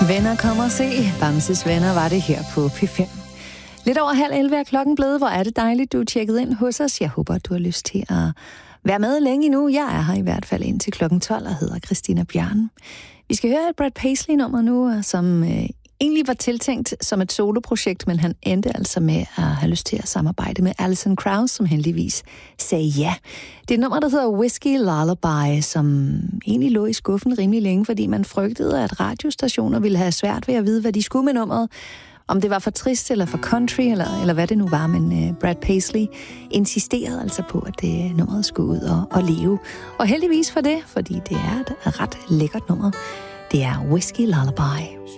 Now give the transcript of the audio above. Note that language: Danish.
Venner kommer og se. Bamses Venner var det her på P5. Lidt over 10:30 er klokken blevet. Hvor er det dejligt, du er tjekket ind hos os. Jeg håber, du har lyst til at være med længe endnu. Jeg er her i hvert fald indtil klokken 12 og hedder Christina Bjørn. Vi skal høre et Brad Paisley-nummer nu, som egentlig var tiltænkt som et soloprojekt, men han endte altså med at have lyst til at samarbejde med Alison Krauss, som heldigvis sagde ja. Det er et nummer, der hedder Whiskey Lullaby, som egentlig lå i skuffen rimelig længe, fordi man frygtede, at radiostationer ville have svært ved at vide, hvad de skulle med nummeret. Om det var for trist eller for country, eller hvad det nu var, men Brad Paisley insisterede altså på, at det nummeret skulle ud og leve. Og heldigvis for det, fordi det er et ret lækkert nummer. Det er Whiskey Lullaby.